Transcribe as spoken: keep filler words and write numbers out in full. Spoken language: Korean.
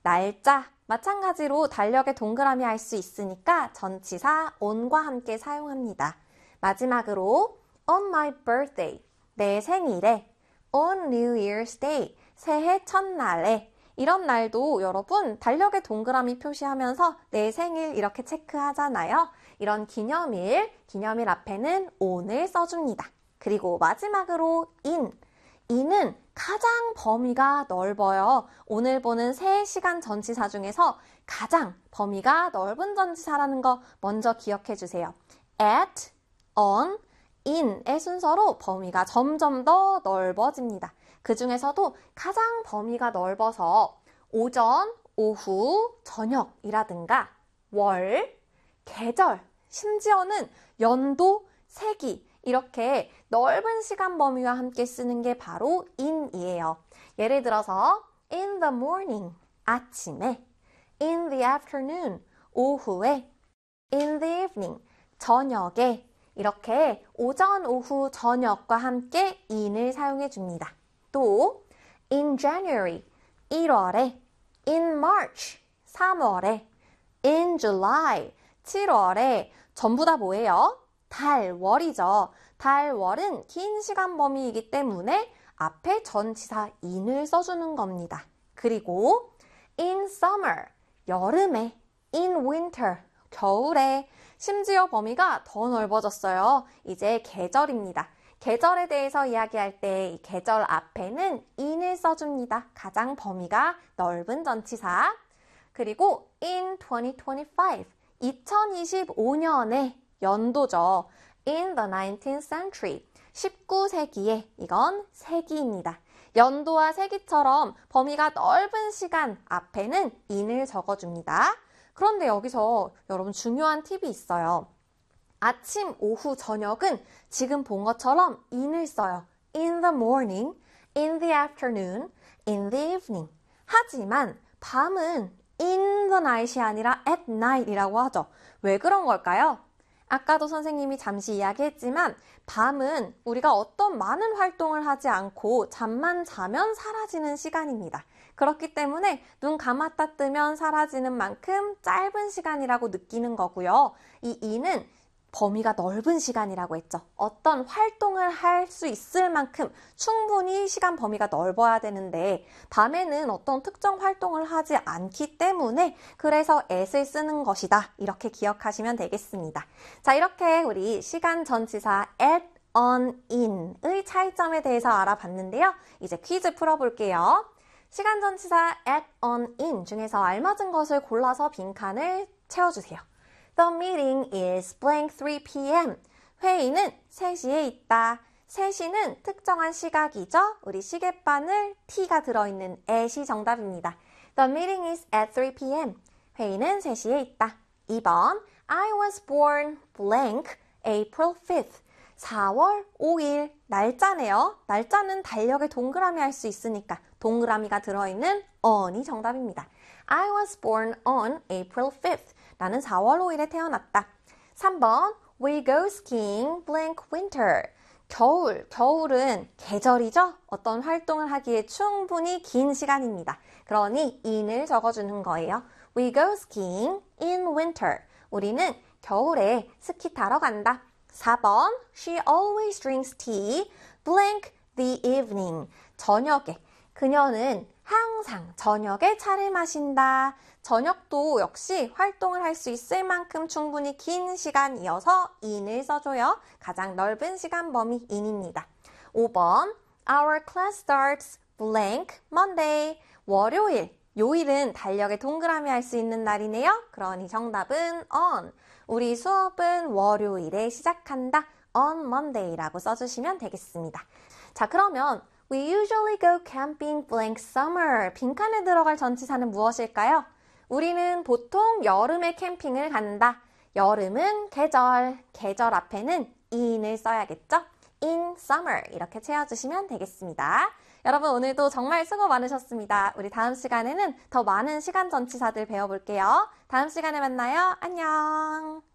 날짜, 마찬가지로 달력에 동그라미 할 수 있으니까 전치사 on과 함께 사용합니다. 마지막으로 on my birthday, 내 생일에, on New Year's Day, 새해 첫날에, 이런 날도 여러분 달력에 동그라미 표시하면서 내 생일 이렇게 체크하잖아요. 이런 기념일, 기념일 앞에는 on을 써줍니다. 그리고 마지막으로 in, in은 가장 범위가 넓어요. 오늘 보는 세 시간 전치사 중에서 가장 범위가 넓은 전치사라는 거 먼저 기억해 주세요. at, on, in의 순서로 범위가 점점 더 넓어집니다. 그 중에서도 가장 범위가 넓어서 오전, 오후, 저녁이라든가 월, 계절, 심지어는 연도, 세기 이렇게 넓은 시간 범위와 함께 쓰는 게 바로 in이에요. 예를 들어서 in the morning, 아침에, in the afternoon, 오후에, in the evening, 저녁에 이렇게 오전, 오후, 저녁과 함께 in을 사용해 줍니다. 또 in January, 일월에, in March, 삼월에, in July, 칠월에 전부 다 뭐예요? 달, 월이죠. 달, 월은 긴 시간 범위이기 때문에 앞에 전치사 in을 써주는 겁니다. 그리고 in summer, 여름에, in winter, 겨울에, 심지어 범위가 더 넓어졌어요. 이제 계절입니다. 계절에 대해서 이야기할 때 이 계절 앞에는 in을 써줍니다. 가장 범위가 넓은 전치사. 그리고 in twenty twenty-five, 이천이십오 년에 연도죠. in the nineteenth century, 십구 세기에, 이건 세기입니다. 연도와 세기처럼 범위가 넓은 시간 앞에는 in을 적어줍니다. 그런데 여기서 여러분 중요한 팁이 있어요. 아침, 오후, 저녁은 지금 본 것처럼 in을 써요. in the morning, in the afternoon, in the evening. 하지만 밤은 in the night이 아니라 at night이라고 하죠. 왜 그런 걸까요? 아까도 선생님이 잠시 이야기했지만 밤은 우리가 어떤 많은 활동을 하지 않고 잠만 자면 사라지는 시간입니다. 그렇기 때문에 눈 감았다 뜨면 사라지는 만큼 짧은 시간이라고 느끼는 거고요. 이 in은 범위가 넓은 시간이라고 했죠. 어떤 활동을 할 수 있을 만큼 충분히 시간 범위가 넓어야 되는데 밤에는 어떤 특정 활동을 하지 않기 때문에 그래서 at을 쓰는 것이다. 이렇게 기억하시면 되겠습니다. 자, 이렇게 우리 시간 전치사 at, on, in의 차이점에 대해서 알아봤는데요. 이제 퀴즈 풀어볼게요. 시간 전치사 at, on, in 중에서 알맞은 것을 골라서 빈칸을 채워주세요. The meeting is blank three p.m. 회의는 세 시에 있다. 세 시는 특정한 시각이죠. 우리 시계바늘 T가 들어있는 at이 정답입니다. The meeting is at three p.m. 회의는 세 시에 있다. 이 번 I was born blank April fifth. 사월 오일 날짜네요. 날짜는 달력에 동그라미 할 수 있으니까 동그라미가 들어있는 on이 정답입니다. I was born on April fifth. 나는 사월 오일에 태어났다. 삼 번 We go skiing blank winter. 겨울, 겨울은 계절이죠? 어떤 활동을 하기에 충분히 긴 시간입니다. 그러니 in을 적어주는 거예요. We go skiing in winter. 우리는 겨울에 스키 타러 간다. 사 번 She always drinks tea blank the evening. 저녁에. 그녀는 항상 저녁에 차를 마신다. 저녁도 역시 활동을 할 수 있을 만큼 충분히 긴 시간이어서 in을 써줘요. 가장 넓은 시간 범위 in입니다. 오 번 Our class starts blank Monday. 월요일. 요일은 달력에 동그라미 할 수 있는 날이네요. 그러니 정답은 on. 우리 수업은 월요일에 시작한다. on Monday라고 써주시면 되겠습니다. 자, 그러면 We usually go camping blank summer. 빈칸에 들어갈 전치사는 무엇일까요? 우리는 보통 여름에 캠핑을 간다. 여름은 계절, 계절 앞에는 in을 써야겠죠? in summer 이렇게 채워주시면 되겠습니다. 여러분 오늘도 정말 수고 많으셨습니다. 우리 다음 시간에는 더 많은 시간 전치사들 배워볼게요. 다음 시간에 만나요. 안녕.